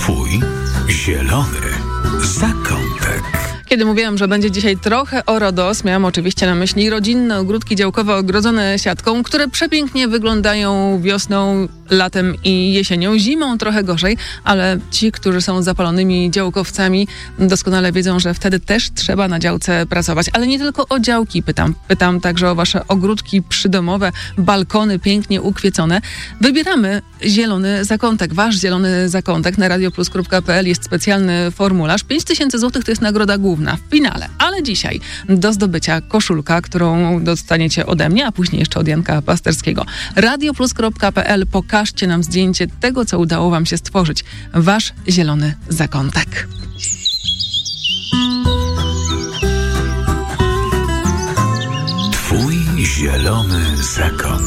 Twój zielony zakątek. Kiedy mówiłam, że będzie dzisiaj trochę o RODOS, miałam oczywiście na myśli rodzinne ogródki działkowe ogrodzone siatką, które przepięknie wyglądają wiosną, latem i jesienią. Zimą trochę gorzej, ale ci, którzy są zapalonymi działkowcami, doskonale wiedzą, że wtedy też trzeba na działce pracować. Ale nie tylko o działki pytam także o wasze ogródki przydomowe, balkony pięknie ukwiecone. Wybieramy zielony zakątek, wasz zielony zakątek. Na radioplus.pl jest specjalny formularz. 5000 zł to jest nagroda główna w finale. Ale dzisiaj do zdobycia koszulka, którą dostaniecie ode mnie, a później jeszcze od Janka Pasterskiego. radioplus.pl. Pokażcie nam zdjęcie tego, co udało wam się stworzyć. Wasz zielony zakątek. Twój zielony zakątek.